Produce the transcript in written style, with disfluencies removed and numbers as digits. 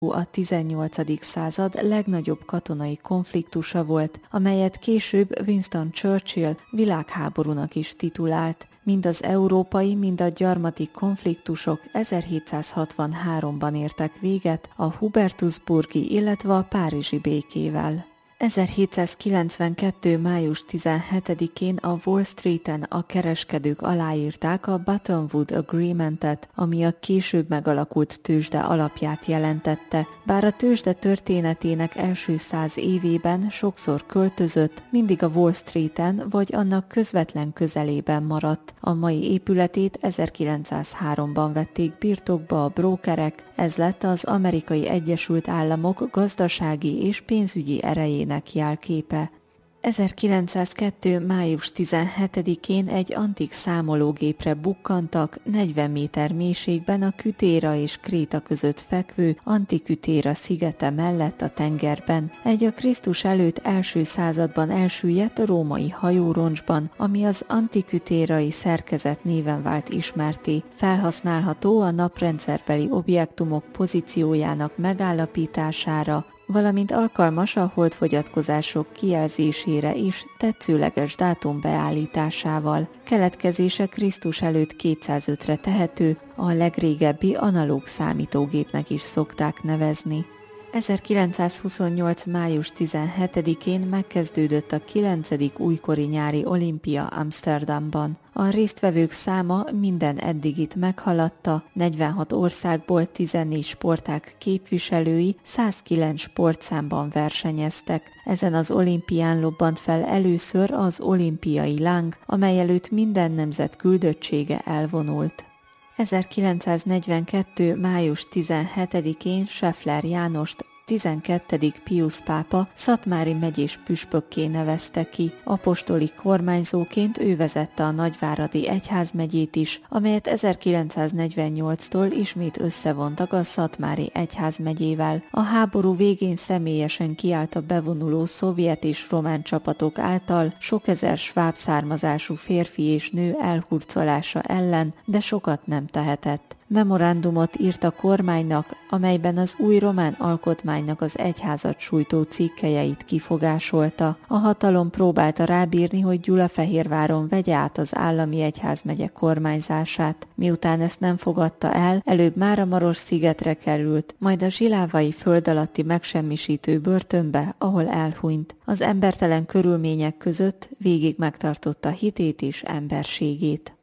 a 18. század legnagyobb katonai konfliktusa volt, amelyet később Winston Churchill világháborúnak is titulált. Mind az európai, mind a gyarmati konfliktusok 1763-ban értek véget a hubertusburgi, illetve a párizsi békével. 1792. május 17-én a Wall Streeten a kereskedők aláírták a Bretton Woods Agreement-et, ami a később megalakult tőzsde alapját jelentette. Bár a tőzsde történetének első 100 évében sokszor költözött, mindig a Wall Streeten vagy annak közvetlen közelében maradt. A mai épületét 1903-ban vették birtokba a brókerek, ez lett az Amerikai Egyesült Államok gazdasági és pénzügyi erejének jelképe. 1902. május 17-én egy antik számológépre bukkantak 40 méter mélységben a Kütéra és Kréta között fekvő Antikütéra szigete mellett a tengerben. Egy a Krisztus előtt első században elsüllyedt római hajóroncsban, ami az antikütérai szerkezet néven vált ismertté. Felhasználható a naprendszerbeli objektumok pozíciójának megállapítására, valamint alkalmas a holdfogyatkozások kijelzésére is tetszőleges dátum beállításával. Keletkezése Krisztus előtt 205-re tehető, a legrégebbi analóg számítógépnek is szokták nevezni. 1928. május 17-én megkezdődött a 9. újkori nyári olimpia Amsterdamban. A résztvevők száma minden eddigit meghaladta, 46 országból 14 sportág képviselői 109 sportszámban versenyeztek. Ezen az olimpián lobbant fel először az olimpiai láng, amely előtt minden nemzet küldöttsége elvonult. 1942. május 17-én Scheffler Jánost 12. Piusz pápa Szatmári megyés püspökké nevezte ki. Apostoli kormányzóként ő vezette a Nagyváradi egyházmegyét is, amelyet 1948-tól ismét összevontak a Szatmári egyházmegyével. A háború végén személyesen kiállt a bevonuló szovjet és román csapatok által sok ezer sváb származású férfi és nő elhurcolása ellen, de sokat nem tehetett. Memorandumot írt a kormánynak, amelyben az új román alkotmánynak az egyházat sújtó cikkelyeit kifogásolta. A hatalom próbálta rábírni, hogy Gyulafehérváron vegye át az állami egyházmegye kormányzását. Miután ezt nem fogadta el, előbb Máramarosszigetre került, majd a zsilávai föld alatti megsemmisítő börtönbe, ahol elhunyt. Az embertelen körülmények között végig megtartotta hitét és emberségét.